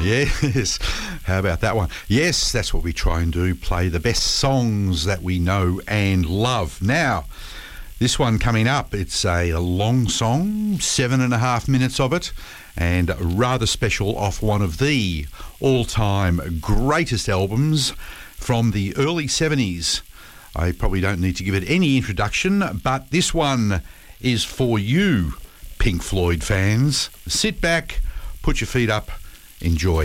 Yes. How about that one? Yes, that's what we try and do, play the best songs that we know and love. Now, this one coming up, it's a long song, 7.5 minutes of it, and rather special off one of the all-time greatest albums from the early 70s. I probably don't need to give it any introduction, but this one is for you, Pink Floyd fans. Sit back, put your feet up, enjoy.